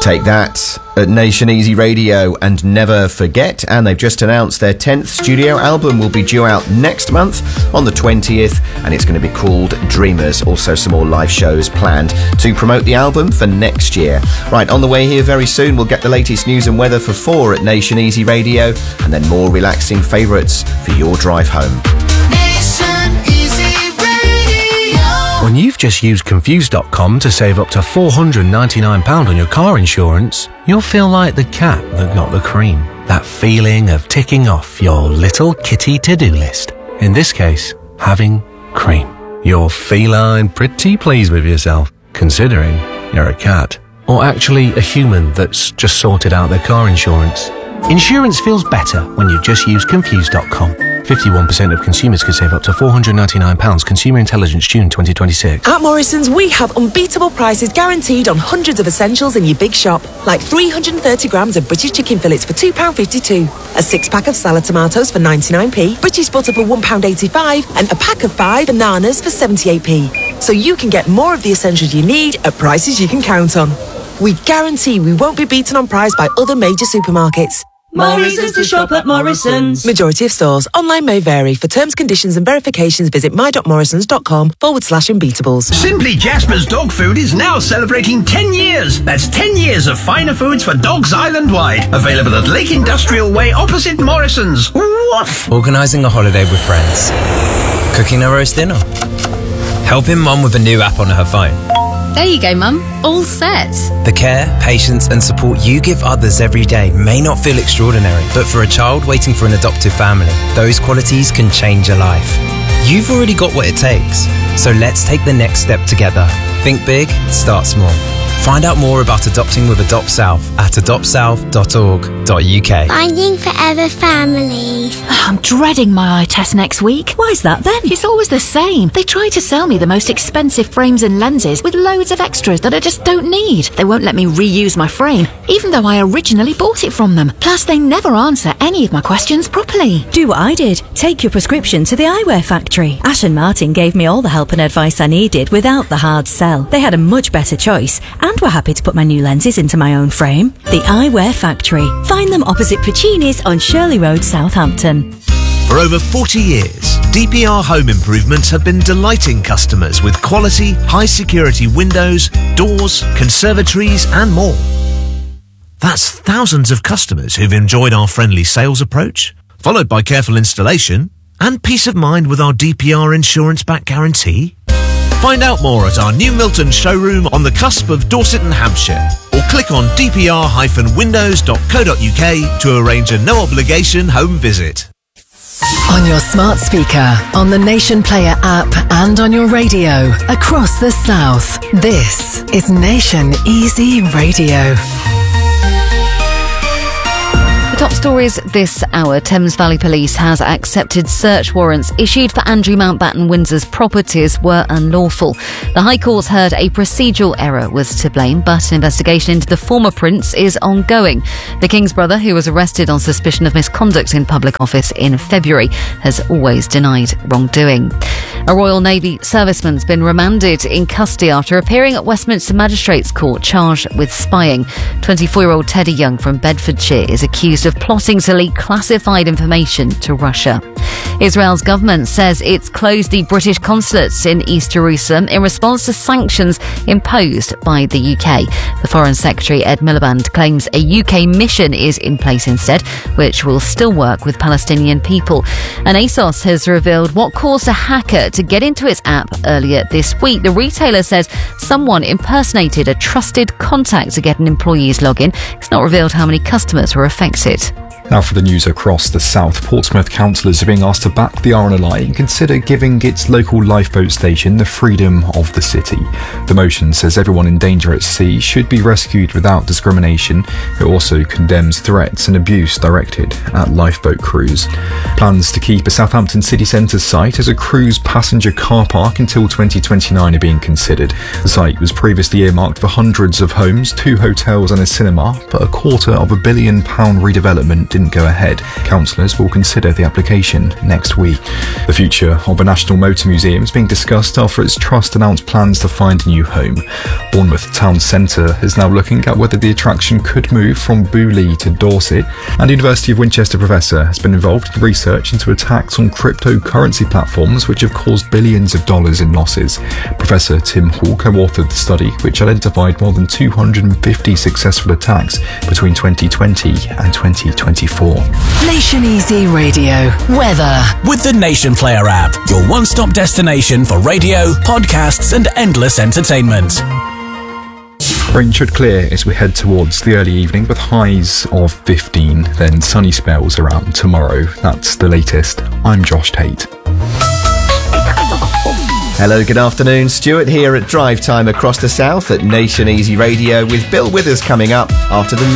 Take That at Nation Easy Radio and Never Forget, and they've just announced their 10th studio album will be due out next month on the 20th, and it's going to be called Dreamers. Also some more live shows planned to promote the album for next year. Right, on the way here very soon we'll get the latest news and weather for 4 at Nation Easy Radio, and then more relaxing favourites for your drive home. When you've just used Confused.com to save up to £499 on your car insurance, you'll feel like the cat that got the cream. That feeling of ticking off your little kitty to-do list. In this case, having cream. You're feline pretty pleased with yourself, considering you're a cat. Or actually a human that's just sorted out their car insurance. Insurance feels better when you just use Confused.com. 51% of consumers could save up to £499. Consumer Intelligence, June 2026. At Morrison's, we have unbeatable prices guaranteed on hundreds of essentials in your big shop. Like 330 grams of British chicken fillets for £2.52. A 6-pack of salad tomatoes for 99p. British butter for £1.85. And a pack of 5 bananas for 78p. So you can get more of the essentials you need at prices you can count on. We guarantee we won't be beaten on price by other major supermarkets. More reasons to shop at Morrison's. Majority of stores. Online may vary. For terms, conditions and verifications, visit my.morrisons.com/unbeatables. Simply Jasper's Dog Food is now celebrating 10 years. That's 10 years of finer foods for dogs island-wide. Available at Lake Industrial Way opposite Morrison's. Woof! Organising a holiday with friends. Cooking a roast dinner. Helping Mum with a new app on her phone. There you go, Mum. All set. The care, patience and support you give others every day may not feel extraordinary, but for a child waiting for an adoptive family, those qualities can change a life. You've already got what it takes, so let's take the next step together. Think big, start small. Find out more about adopting with Adopt South at adoptsouth.org.uk. Finding Forever Families. I'm dreading my eye test next week. Why's that then? It's always the same. They try to sell me the most expensive frames and lenses with loads of extras that I just don't need. They won't let me reuse my frame, even though I originally bought it from them. Plus, they never answer any of my questions properly. Do what I did. Take your prescription to the Eyewear Factory. Ash and Martin gave me all the help and advice I needed without the hard sell. They had a much better choice and were happy to put my new lenses into my own frame. The Eyewear Factory. Find them opposite Puccini's on Shirley Road, Southampton. For over 40 years, DPR Home Improvements have been delighting customers with quality, high-security windows, doors, conservatories and more. That's thousands of customers who've enjoyed our friendly sales approach, followed by careful installation and peace of mind with our DPR insurance-backed guarantee. Find out more at our new Milton showroom on the cusp of Dorset and Hampshire, or click on dpr-windows.co.uk to arrange a no-obligation home visit. On your smart speaker, on the Nation Player app and on your radio across the South, this is Nation Easy Radio. Top stories this hour. Thames Valley Police has accepted search warrants issued for Andrew Mountbatten Windsor's properties were unlawful. The High Court heard a procedural error was to blame, but an investigation into the former prince is ongoing. The King's brother, who was arrested on suspicion of misconduct in public office in February, has always denied wrongdoing. A Royal Navy serviceman's been remanded in custody after appearing at Westminster Magistrates Court charged with spying. 24-year-old Teddy Young from Bedfordshire is accused of plotting to leak classified information to Russia. Israel's government says it's closed the British consulates in East Jerusalem in response to sanctions imposed by the UK. The Foreign Secretary Ed Miliband claims a UK mission is in place instead, which will still work with Palestinian people. And ASOS has revealed what caused a hacker to get into its app earlier this week. The retailer says someone impersonated a trusted contact to get an employee's login. It's not revealed how many customers were affected. Now for the news across the south, Portsmouth councillors are being asked to back the RNLI and consider giving its local lifeboat station the freedom of the city. The motion says everyone in danger at sea should be rescued without discrimination. It also condemns threats and abuse directed at lifeboat crews. Plans to keep a Southampton city centre site as a cruise passenger car park until 2029 are being considered. The site was previously earmarked for hundreds of homes, 2 hotels and a cinema, but a £250 million redevelopment didn't go ahead. Councillors will consider the application next week. The future of a National Motor Museum is being discussed after its trust announced plans to find a new home. Bournemouth Town Centre is now looking at whether the attraction could move from Booley to Dorset, and the University of Winchester professor has been involved in research into attacks on cryptocurrency platforms which have caused billions of dollars in losses. Professor Tim Hall co-authored the study, which identified more than 250 successful attacks between 2020 and 2024. Nation Easy Radio weather with the Nation Player app, your one-stop destination for radio, podcasts and endless entertainment. Rain should clear as we head towards the early evening with highs of 15, then sunny spells around tomorrow. That's the latest. I'm Josh Tate. Hello, good afternoon. Stuart here at Drive Time across the South at Nation Easy Radio with Bill Withers coming up after the